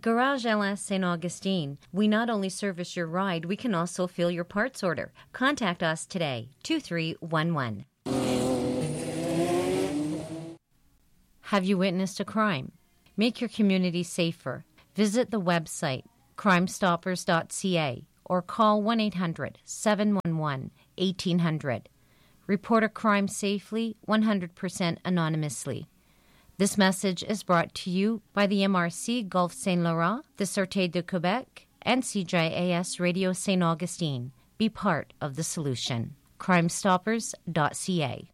Garage LS St. Augustine. We not only service your ride, we can also fill your parts order. Contact us today, 2311. Have you witnessed a crime? Make your community safer. Visit the website crimestoppers.ca or call 1-800-711-1800. Report a crime safely, 100% anonymously. This message is brought to you by the MRC Gulf Saint Laurent, the Sûreté de Quebec, and CJAS Radio St. Augustine. Be part of the solution. crimestoppers.ca.